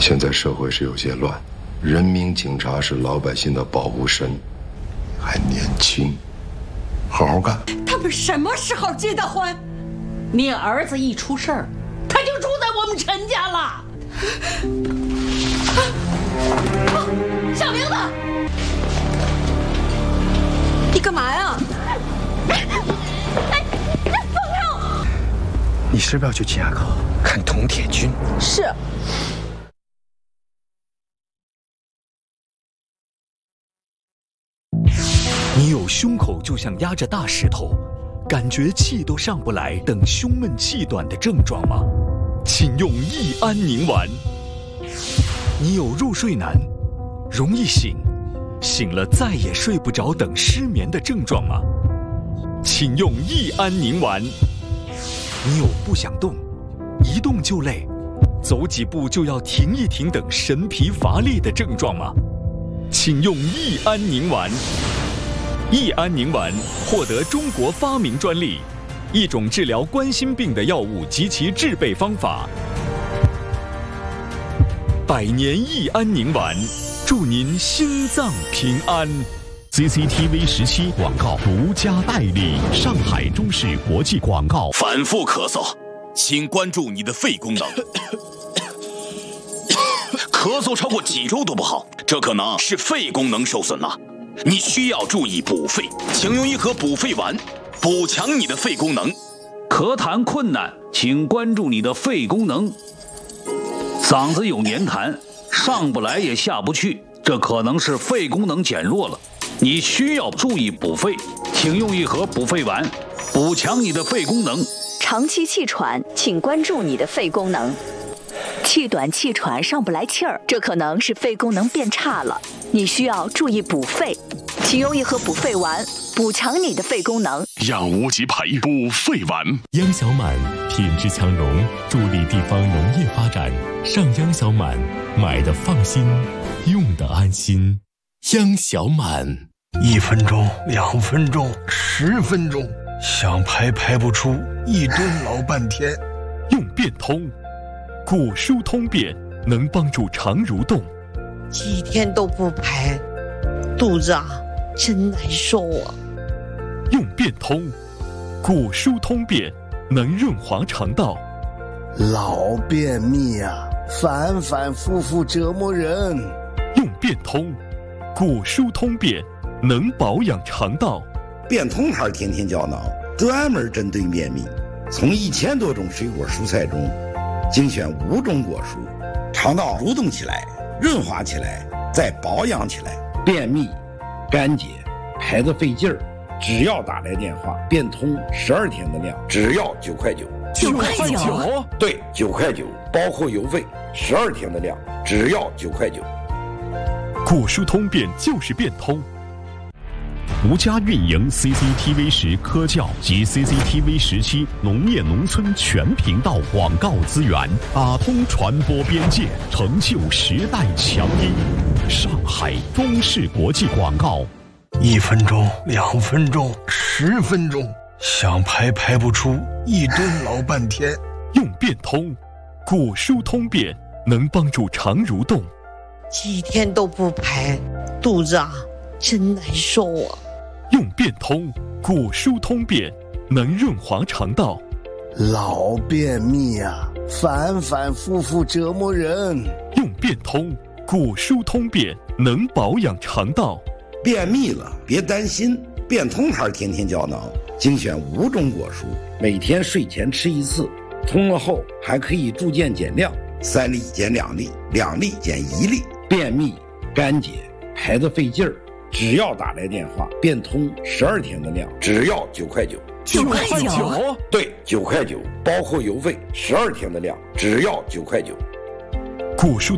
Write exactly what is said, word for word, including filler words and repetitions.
现在社会是有些乱，人民警察是老百姓的保护神，还年轻，好好干。 他们什么时候结的婚？你儿子一出事儿，他就住在我们陈家了。啊，小明子，你干嘛呀？哎，这疯狗！ 你是不是要去秦崖口看铜铁军？ 是。 你有胸口就像压着大石头，感觉气都上不来等胸闷气短的症状吗？请用益安宁丸。你有入睡难，容易醒，醒了再也睡不着等失眠的症状吗？请用益安宁丸。你有不想动，一动就累，走几步就要停一停等神疲乏力的症状吗？请用益安宁丸。益安宁丸获得中国发明专利，一种治疗冠心病的药物及其制备方法。百年益安宁丸，祝您心脏平安。 C C T V 十七广告独家代理，上海中视国际广告。 反复咳嗽，请关注你的肺功能。咳嗽超过几周都不好，这可能是肺功能受损了。你需要注意补肺，请用一盒补肺丸，补强你的肺功能。 咳痰困难，请关注你的肺功能。嗓子有黏痰，上不来也下不去，这可能是肺功能减弱了。你需要注意补肺，请用一盒补肺丸，补强你的肺功能。 长期气喘，请关注你的肺功能。气短气喘上不来气儿，这可能是肺功能变差了，你需要注意补肺，请用一盒补肺丸，补强你的肺功能。 养无极培补肺丸，央小满品质强融，助力地方农业发展。上央小满，买的放心，用的安心。央小满， 一分钟、两分钟、十分钟，想排排不出，一蹲老半天。 用变通。骨疏通便能帮助肠蠕动， 几天都不排，肚子啊真难受啊。 用变通，骨疏通便能润滑肠道。 老便秘啊，反反复复折磨人。 用变通，骨疏通便能保养肠道。 变通牌天天胶囊专门针对便秘，从一千多种水果蔬菜中精选五种果蔬，肠道蠕动起来，润滑起来，再保养起来，便秘、干结、排得费劲儿，只要打来电话，变通十二天的量，只要九块九。 九块九？ 对，九块九，包括邮费，十二天的量，只要九块九。 骨疏通便就是变通。独家运营 C C T V 十科教及 C C T V 十七农业农村全频道广告资源，打通传播边界，成就时代强音。上海中视国际广告。 一分钟、两分钟、十分钟，想排排不出，一蹲老半天。 用变通，骨疏通便能帮助肠蠕动。 几天都不排，肚子啊真难受啊。 用变通，骨疏通便能润滑肠道。 老便秘啊，反反复复折磨人。 用变通，骨疏通便能保养肠道。 便秘了别担心，变通牌天天胶囊精选五种果蔬，每天睡前吃一次，通了后还可以逐渐减量，三粒减两粒，两粒减一粒。便秘、干结、排得费劲儿，只要打来电话，变通十二天的量，只要九块九。 九块九？ 对，九块九，包括邮费，十二天的量，只要九块九。 骨疏